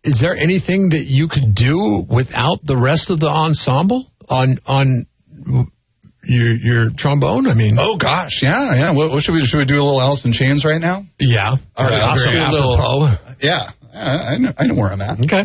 is there anything that you could do without the rest of the ensemble on your trombone? I mean, oh gosh, yeah. What should we do? A little Alice in Chains right now? Yeah. All right, I'll do a little. Yeah, I know where I'm at. Okay.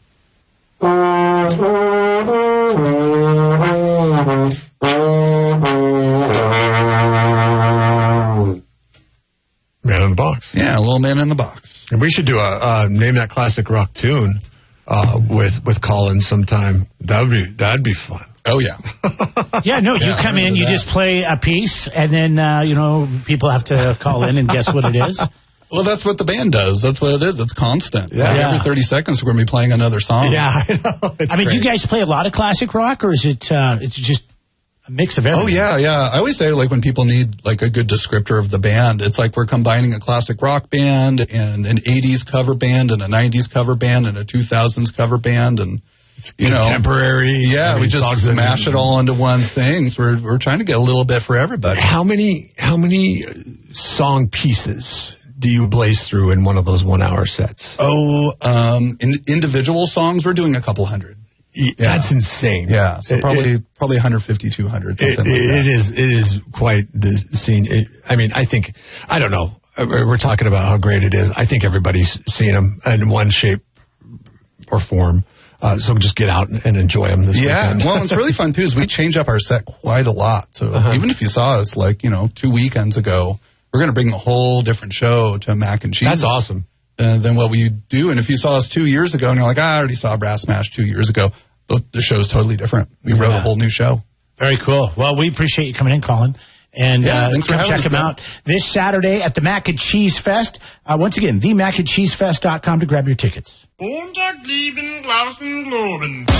Man in the Box. Yeah, a little Man in the Box. And we should do a name that classic rock tune with Colin sometime. That'd be fun. Oh yeah. Yeah, no, you come in, you just play a piece, and then people have to call in and guess what it is. Well, that's what the band does. That's what it is. It's constant. Yeah. Every 30 seconds, we're going to be playing another song. Yeah, I know. I mean, do you guys play a lot of classic rock, or is it it's just a mix of everything? Oh, yeah. I always say, like, when people need, like, a good descriptor of the band, it's like we're combining a classic rock band and an 80s cover band and a 90s cover band and a 2000s cover band and, contemporary. Yeah, we just smash it all into one thing. So we're trying to get a little bit for everybody. How many song pieces do you blaze through in one of those 1 hour sets? In individual songs, we're doing a couple hundred. Yeah. That's insane. Yeah, so probably 150, 200, something like that. It is quite the scene. I don't know. We're talking about how great it is. I think everybody's seen them in one shape or form. So just get out and enjoy them this weekend. Well, it's really fun, too, is we change up our set quite a lot. So even if you saw us, 2 weekends ago, we're going to bring a whole different show to Mac and Cheese. That's awesome. Than what we do. And if you saw us 2 years ago and you're like, I already saw Brass Smash 2 years ago, the show's totally different. We wrote a whole new show. Very cool. Well, we appreciate you coming in, Colin. And thanks for check them out this Saturday at the Mac and Cheese Fest. Once again, themacandcheesefest.com to grab your tickets. Montag, lieben, Glauben, Globen.